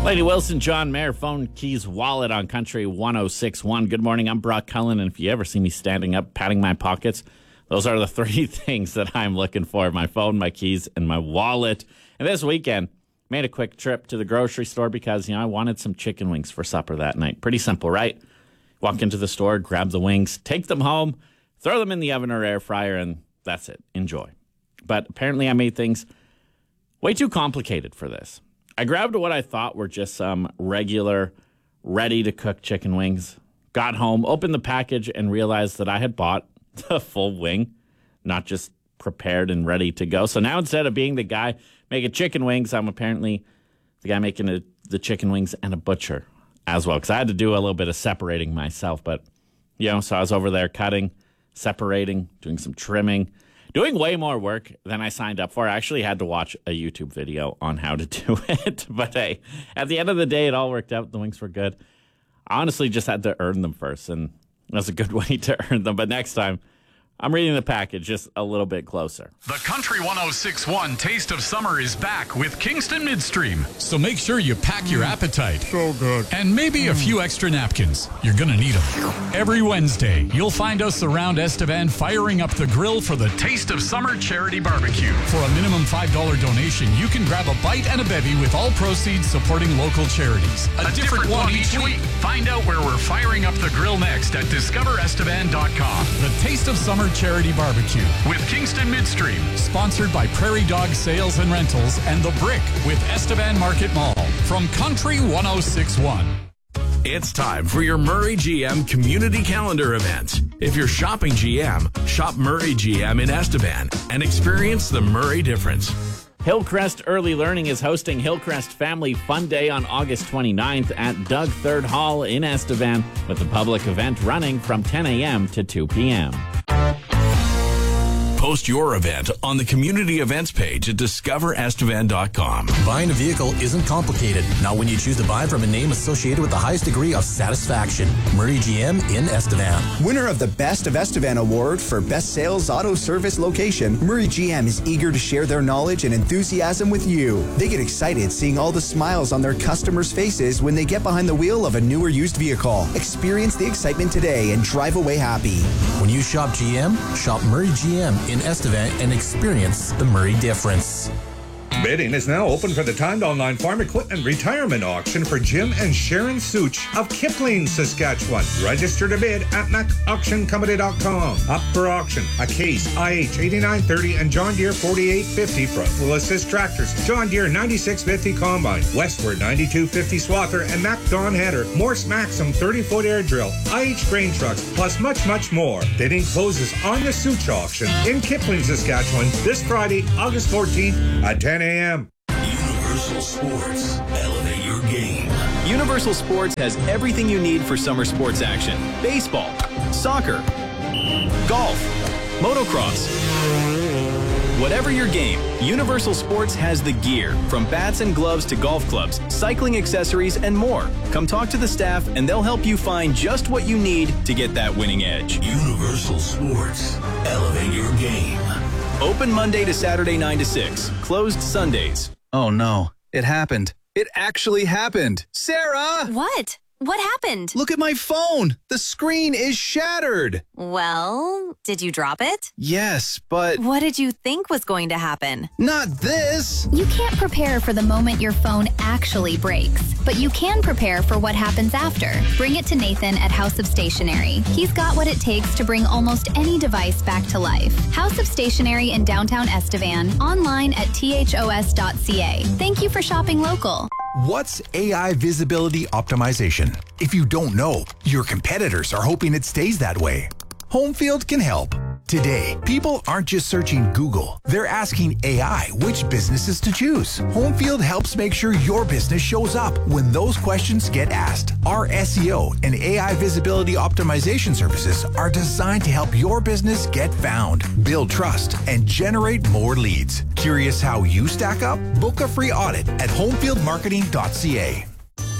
Lady Wilson, John Mayer, phone, keys, wallet on Country 106.1. Good morning. I'm Brock Cullen, and if you ever see me standing up, patting my pockets, those are the three things that I'm looking for: my phone, my keys, and my wallet. And this weekend, made a quick trip to the grocery store because, I wanted some chicken wings for supper that night. Pretty simple, right? Walk into the store, grab the wings, take them home, throw them in the oven or air fryer, and that's it. Enjoy. But apparently I made things way too complicated for this. I grabbed what I thought were just some regular, ready-to-cook chicken wings, got home, opened the package, and realized that I had bought the full wing, not just prepared and ready to go. So now instead of being the guy making chicken wings, I'm apparently the guy making the chicken wings and a butcher as well, because I had to do a little bit of separating myself. But, so I was over there cutting, separating, doing some trimming, doing way more work than I signed up for. I actually had to watch a YouTube video on how to do it. But hey, at the end of the day, it all worked out. The wings were good. I honestly just had to earn them first, and that's a good way to earn them. But next time, I'm reading the package just a little bit closer. The Country 106.1 Taste of Summer is back with Kingston Midstream. So make sure you pack your appetite. So good. And maybe a few extra napkins. You're going to need them. Every Wednesday, you'll find us around Estevan firing up the grill for the Taste of Summer Charity Barbecue. For a minimum $5 donation, you can grab a bite and a bevy with all proceeds supporting local charities. A different one each week. Find out where we're firing up the grill next at discoverestevan.com. The Taste of Summer Charity Barbecue with Kingston Midstream, sponsored by Prairie Dog Sales and Rentals and The Brick with Estevan Market Mall from Country 106.1. It's time for your Murray GM community calendar event. If you're shopping GM, shop Murray GM in Estevan and experience the Murray difference. Hillcrest Early Learning is hosting Hillcrest Family Fun Day on August 29th at Doug Third Hall in Estevan, with the public event running from 10 a.m. to 2 p.m. Post your event on the community events page at discoverestevan.com. Buying a vehicle isn't complicated. Not when you choose to buy from a name associated with the highest degree of satisfaction. Murray GM in Estevan. Winner of the Best of Estevan Award for Best Sales Auto Service Location, Murray GM is eager to share their knowledge and enthusiasm with you. They get excited seeing all the smiles on their customers' faces when they get behind the wheel of a new or used vehicle. Experience the excitement today and drive away happy. When you shop GM, shop Murray GM in Estevan and experience the Murray difference. Bidding is now open for the timed online farm equipment retirement auction for Jim and Sharon Such of Kipling, Saskatchewan. Register to bid at macauctioncompany.com. Up for auction, a Case IH 8930 and John Deere 4850 front-wheel assist tractors, John Deere 9650 combine, Westward 9250 swather, and Mac Dawn header, Morse Maxim 30-foot air drill, IH grain trucks, plus much, much more. Bidding closes on the Such auction in Kipling, Saskatchewan this Friday, August 14th at 10 a.m. Universal Sports. Elevate your game. Universal Sports has everything you need for summer sports action. Baseball, soccer, golf, motocross. Whatever your game, Universal Sports has the gear, from bats and gloves to golf clubs, cycling accessories, and more. Come talk to the staff and they'll help you find just what you need to get that winning edge. Universal Sports. Elevate your game. Open Monday to Saturday 9 to 6. Closed Sundays. Oh no, it happened. It actually happened. Sarah! What? What happened? Look at my phone. The screen is shattered. Well, did you drop it? Yes, but... What did you think was going to happen? Not this. You can't prepare for the moment your phone actually breaks, but you can prepare for what happens after. Bring it to Nathan at House of Stationery. He's got what it takes to bring almost any device back to life. House of Stationery in downtown Estevan, online at thos.ca. Thank you for shopping local. What's AI visibility optimization? If you don't know, your competitors are hoping it stays that way. Homefield can help. Today, people aren't just searching Google. They're asking AI which businesses to choose. Homefield helps make sure your business shows up when those questions get asked. Our SEO and AI visibility optimization services are designed to help your business get found, build trust, and generate more leads. Curious how you stack up? Book a free audit at homefieldmarketing.ca.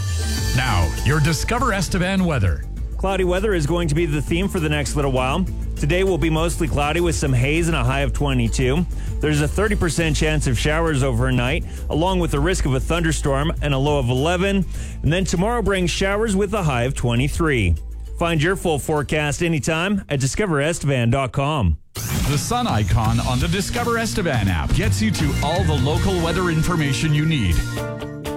Now, your Discover Estevan weather. Cloudy weather is going to be the theme for the next little while. Today will be mostly cloudy with some haze and a high of 22. There's a 30% chance of showers overnight, along with the risk of a thunderstorm and a low of 11. And then tomorrow brings showers with a high of 23. Find your full forecast anytime at discoverestevan.com. The sun icon on the Discover Estevan app gets you to all the local weather information you need.